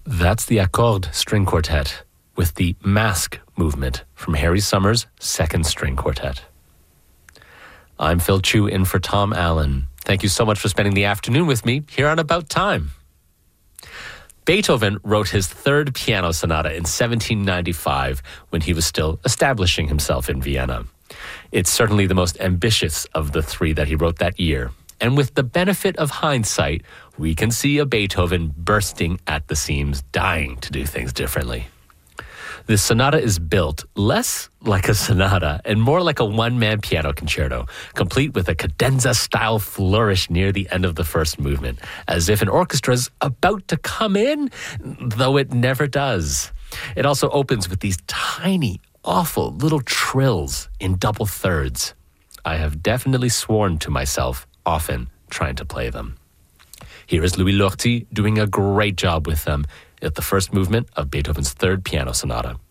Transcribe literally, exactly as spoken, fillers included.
That's the Accord String Quartet with the Mask movement from Harry Summers' Second String Quartet. I'm Phil Chu in for Tom Allen. Thank you so much for spending the afternoon with me here on About Time. Beethoven wrote his third piano sonata in seventeen ninety-five when he was still establishing himself in Vienna. It's certainly the most ambitious of the three that he wrote that year. And with the benefit of hindsight, we can see a Beethoven bursting at the seams, dying to do things differently. This sonata is built less like a sonata and more like a one-man piano concerto, complete with a cadenza-style flourish near the end of the first movement, as if an orchestra is about to come in, though it never does. It also opens with these tiny, awful little trills in double thirds. I have definitely sworn to myself often trying to play them. Here is Louis Lortie doing a great job with them at the first movement of Beethoven's third piano sonata.